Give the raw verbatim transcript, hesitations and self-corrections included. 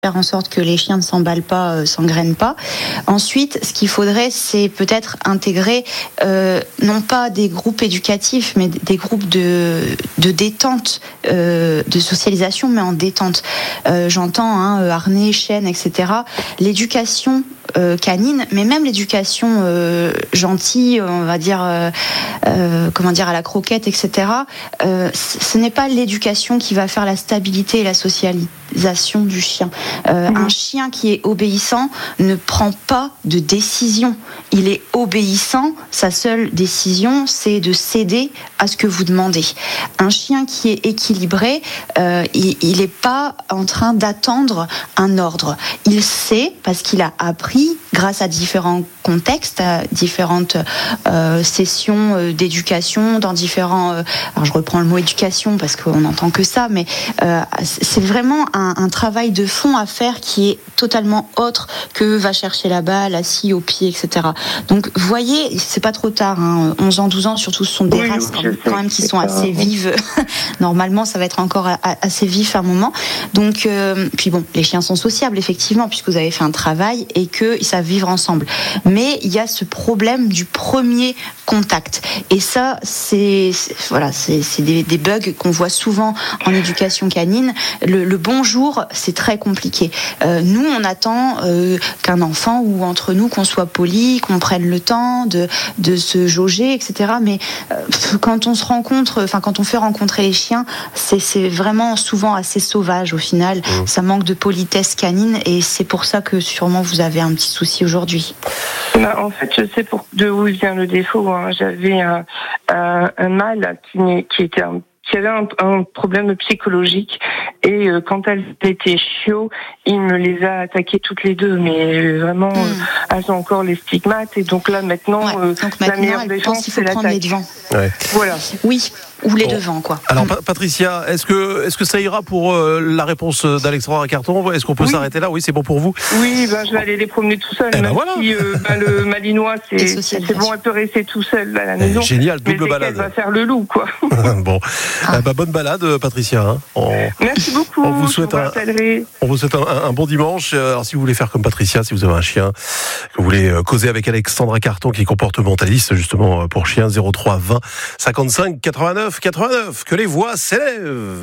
faire en sorte que les chiens ne s'emballent pas, euh, s'engrainent pas. Ensuite, ce qu'il faudrait, c'est peut-être intégrer euh, non pas des groupes éducatifs, mais des groupes de, de détente, euh, de socialisation, mais en détente. Euh, j'entends hein, harnais, chaînes, et cetera. L'éducation euh, canine, mais même l'éducation euh, gentille, on va dire, euh, euh, comment dire, à la croquette, et cetera. Euh, ce n'est pas l'éducation qui va faire la stabilité et la socialisation du chien. Euh, mmh. Un chien qui est obéissant ne prend pas de décision. Il est obéissant, sa seule décision, c'est de céder à ce que vous demandez. Un chien qui est équilibré, euh, il n'est pas en train d'attendre un ordre. Il sait, parce qu'il a appris, grâce à différents contextes, à différentes euh, sessions euh, d'éducation, dans différents... Euh, alors je reprends le mot éducation, parce qu'on n'entend que ça, mais euh, c'est vraiment un, un travail de fond à faire qui est totalement autre que va chercher la balle, assis au pied, et cetera. Donc, vous voyez, c'est pas trop tard, hein, onze ans, douze ans, surtout, ce sont des oui, races quand, quand même qui sont assez vives. Normalement, ça va être encore assez vif à un moment. Donc, euh, puis bon, les chiens sont sociables, effectivement, puisque vous avez fait un travail et qu'ils savent vivre ensemble. Mais il y a ce problème du premier contact. Et ça, c'est, c'est voilà, c'est, c'est des, des bugs qu'on voit souvent en éducation canine. Le, le bonjour, c'est très compliqué. Euh, nous, on attend euh, qu'un enfant ou entre nous, qu'on soit poli, qu'on prenne le temps de, de se jauger, et cetera. Mais euh, quand on se rencontre, enfin quand on fait rencontrer les chiens, c'est, c'est vraiment souvent assez sauvage au final. Mmh. Ça manque de politesse canine et c'est pour ça que sûrement vous avez un petit souci aujourd'hui. Bah, en fait, je sais pour, de où vient le défaut. Hein. J'avais un, un, un mâle qui, qui était un qui avait un, un problème psychologique et euh, quand elles étaient chiots, il me les a attaquées toutes les deux, mais euh, vraiment, mmh. euh, elles ont encore les stigmates et donc là maintenant, ouais, euh, donc la maintenant, meilleure défense, c'est l'attaque. Les devants. Ouais. Voilà. Oui. Ou les bon. devants, quoi. Alors, pa- Patricia, est-ce que, est-ce que ça ira pour euh, la réponse d'Alexandra Carton ? Est-ce qu'on peut oui. s'arrêter là ? Oui, c'est bon pour vous ? Oui, ben, je vais aller les promener tout seul. Eh même ben voilà. si euh, ben, le Malinois, c'est, c'est bon, elle peut rester tout seul à la maison. Eh, génial, double mais balade. Elle va faire le loup, quoi. Bon, ah. eh ben, bonne balade, Patricia. Hein. On... Merci beaucoup. On vous souhaite, un, on vous souhaite un, un bon dimanche. Alors, si vous voulez faire comme Patricia, si vous avez un chien, que vous voulez causer avec Alexandra Carton, qui est comportementaliste, justement, pour chiens, zéro trois vingt cinquante-cinq quatre-vingt-neuf quatre-vingt-neuf. Que les voix s'élèvent.